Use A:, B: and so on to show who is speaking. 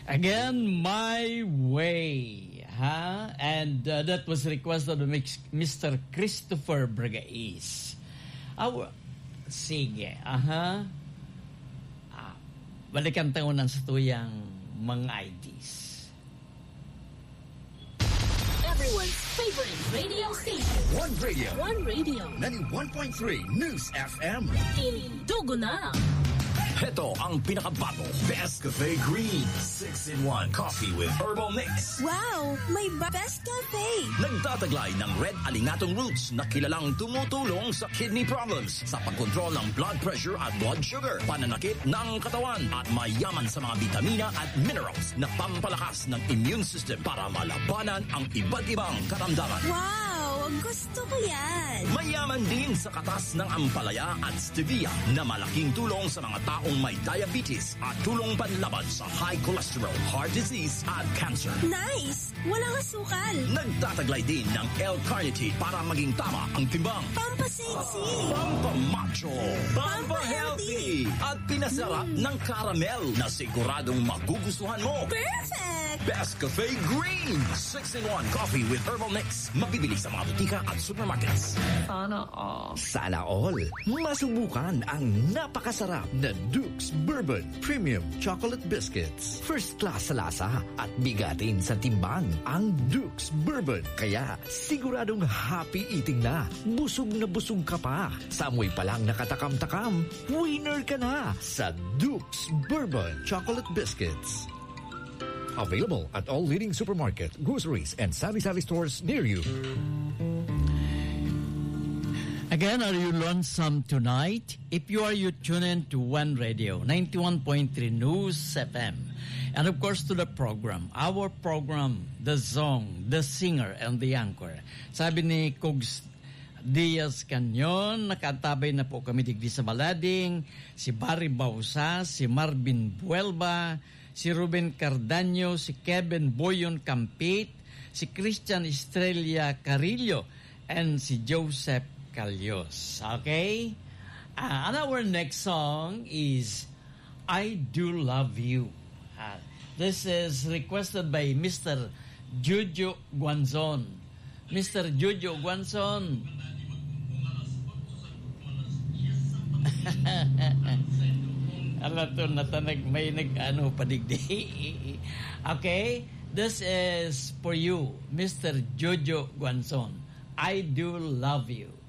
A: Again, My Way. And that was requested by Mr. Christopher Bragais. Sige. Balikan taonan sa tuyang mga IDs.
B: Everyone's favorite radio station.
C: One radio. 91.3 News FM.
B: Indugo na.
D: Heto ang pinakabago. Best Cafe Green 6-in-1 Coffee with Herbal Mix.
E: Wow! May Best Cafe!
D: Nagtataglay ng red alingatong roots na kilalang tumutulong sa kidney problems, sa pagkontrol ng blood pressure at blood sugar, pananakit ng katawan, at mayaman sa mga vitamina at minerals na pampalakas ng immune system para malabanan ang iba't ibang karamdaman.
E: Wow! Gusto ko yan!
D: Mayaman din sa katas ng ampalaya at stevia na malaking tulong sa mga taong may diabetes at tulong panlaban sa high cholesterol, heart disease at cancer.
E: Nice! Walang asukal!
D: Nagtataglay din ng L-carnitine para maging tama ang timbang.
E: Pampasexy!
D: Pampamacho! Pampahealthy! At pinasarap ng caramel na siguradong magugustuhan mo.
E: Perfect!
D: Best Cafe Green 6-in-1 Coffee with Herbal Mix. Mabibili sa mga butika at supermarkets.
C: Sana all. Masubukan ang napakasarap na Duke's Bourbon Premium Chocolate Biscuits. First class sa lasa at bigatin sa timbang ang Duke's Bourbon. Kaya siguradong happy eating na. Busog na busog ka pa. Sa amoy pa lang nakatakam-takam, winner ka na sa Duke's Bourbon Chocolate Biscuits. Available at all leading supermarket, groceries, and sari-sari stores near you.
A: Again, are you lonesome tonight? If you are, you tune in to One Radio, 91.3 News FM. And of course, to the program. Our program, the song, the singer, and the anchor. Sabi ni Kugs Diaz Canyon, nakatabay na po kami digdi sa Balading, si Barry Bausa, si Marvin Buelba, si Ruben Cardaño, si Kevin Boyon Campit, si Christian Estrella Carillo, and si Joseph Calyos. Okay? And our next song is I Do Love You. This is requested by Mr. Jojo Guanzon. Mr. Jojo Guanzon. Ala to natanag may nag-ano padigdi. Okay? This is for you, Mr. Jojo Guanzon. I Do Love You.